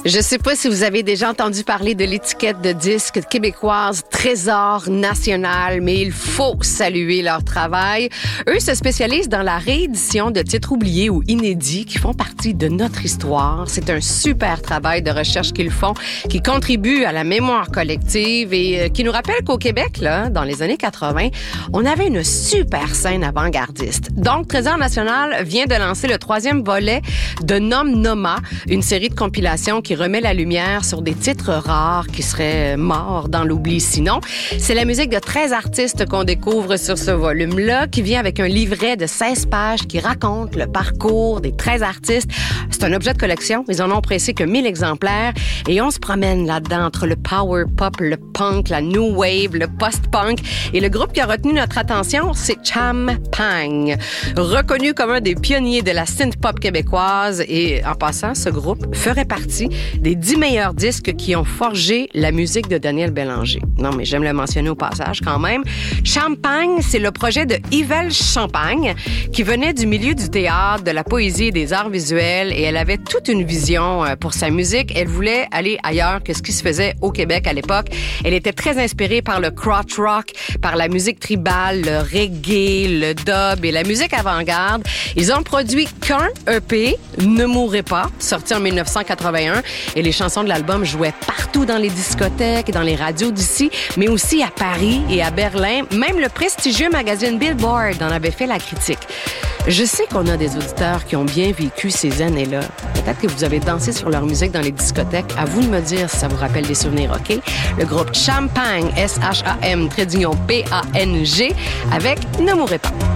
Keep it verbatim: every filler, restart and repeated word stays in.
Je sais pas si vous avez déjà entendu parler de l'étiquette de disques québécoise Trésor National, mais il faut saluer leur travail. Eux se spécialisent dans la réédition de titres oubliés ou inédits qui font partie de notre histoire. C'est un super travail de recherche qu'ils font, qui contribue à la mémoire collective et qui nous rappelle qu'au Québec, là, dans les années quatre-vingt, on avait une super scène avant-gardiste. Donc, Trésor National vient de lancer le troisième volet de Nom Noma, une série de compilations qui remet la lumière sur des titres rares qui seraient morts dans l'oubli sinon. C'est la musique de treize artistes qu'on découvre sur ce volume-là, qui vient avec un livret de seize pages qui raconte le parcours des treize artistes. C'est un objet de collection. Ils en ont pressé que mille exemplaires et on se promène là-dedans entre le power pop, le punk, la new wave, le post-punk. Et le groupe qui a retenu notre attention, c'est Cham Pang, reconnu comme un des pionniers de la synth-pop québécoise. Et en passant, ce groupe ferait partie des dix meilleurs disques qui ont forgé la musique de Daniel Bélanger. Non, mais j'aime le mentionner au passage quand même. Cham Pang, c'est le projet de Yvelle Champagne, qui venait du milieu du théâtre, de la poésie et des arts visuels, et elle avait toute une vision pour sa musique. Elle voulait aller ailleurs que ce qui se faisait au Québec à l'époque. Elle était très inspirée par le crotch rock, par la musique tribale, le reggae, le dub et la musique avant-garde. Ils ont produit qu'un E P, Ne mourrez pas, sorti en dix-neuf cent quatre-vingt-un, et les chansons de l'album jouaient partout dans les discothèques et dans les radios d'ici, mais aussi à Paris et à Berlin. Même le prestigieux magazine Billboard en avait fait la critique. Je sais qu'on a des auditeurs qui ont bien vécu ces années-là. Peut-être que vous avez dansé sur leur musique dans les discothèques. À vous de me dire si ça vous rappelle des souvenirs, OK? Le groupe Cham Pang, S H A M, trait d'union P A N G, avec Ne mourrez pas.